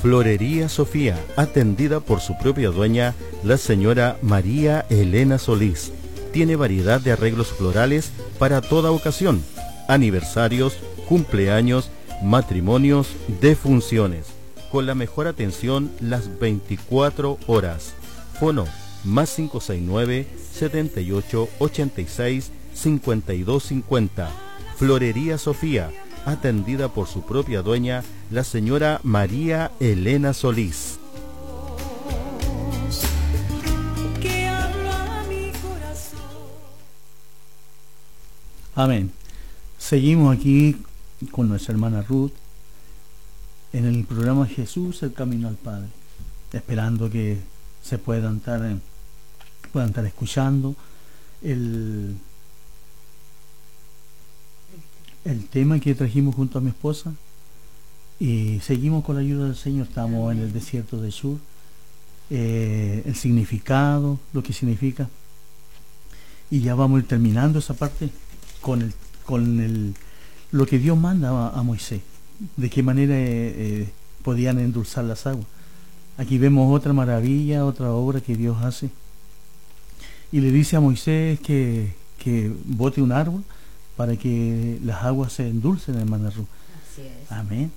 Florería Sofía, atendida por su propia dueña, la señora María Elena Solís. Tiene variedad de arreglos florales para toda ocasión, aniversarios, cumpleaños, matrimonios, defunciones, con la mejor atención las 24 horas. Fono más 569-7886-5250. Florería Sofía, atendida por su propia dueña, la señora María Elena Solís. Amén. Seguimos aquí con nuestra hermana Ruth en el programa Jesús, el camino al Padre, esperando que se puedan estar escuchando el tema que trajimos junto a mi esposa, y seguimos con la ayuda del Señor. Estamos en el desierto de Shur, el significado, lo que significa, y ya vamos a ir terminando esa parte con lo que Dios manda a Moisés, de qué manera podían endulzar las aguas. Aquí vemos otra maravilla, otra obra que Dios hace, y le dice a Moisés que bote un árbol para que las aguas se endulcen, hermana Ruth. Así es. Amén.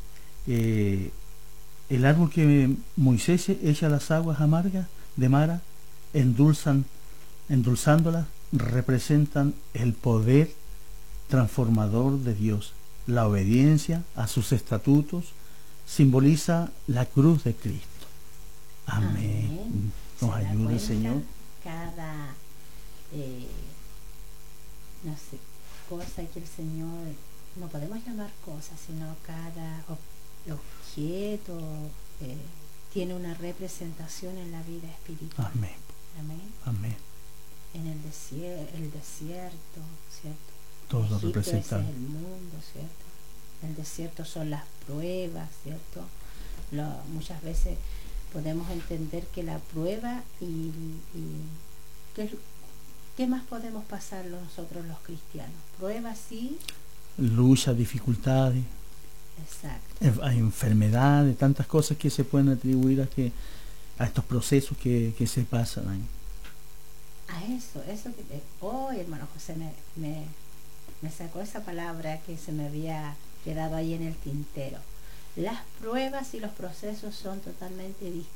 El árbol que Moisés echa las aguas amargas de Mara, endulzándolas, representan el poder transformador de Dios. La obediencia a sus estatutos simboliza la cruz de Cristo. Amén. Nos ayude el Señor. Cada no sé, cosa que el Señor, no podemos llamar cosas, sino cada objeto tiene una representación en la vida espiritual. Amén. Amén. Amén. En el desierto, ¿cierto? Todo Egipto, representado. ese es el mundo, ¿cierto? El desierto son las pruebas, ¿cierto? Muchas veces podemos entender que la prueba y ¿qué más podemos pasar nosotros los cristianos? Pruebas, sí. Lucha, dificultades. Exacto. Hay enfermedades, tantas cosas que se pueden atribuir a estos procesos que se pasan ahí. A eso que hoy, hermano José, me sacó esa palabra que se me había quedado ahí en el tintero. Las pruebas y los procesos son totalmente distintos.